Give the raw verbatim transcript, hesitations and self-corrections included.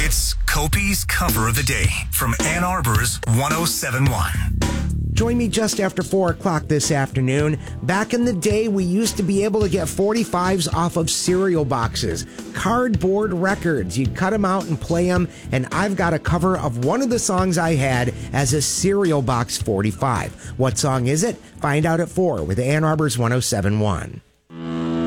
It's Kopi's Cover of the Day from Ann Arbor's one oh seven point one. Join me just after four o'clock this afternoon. Back in the day, we used to be able to get forty-fives off of cereal boxes, cardboard records. You'd cut them out and play them, and I've got a cover of one of the songs I had as a cereal box forty-five. What song is it? Find out at four with Ann Arbor's one oh seven point one.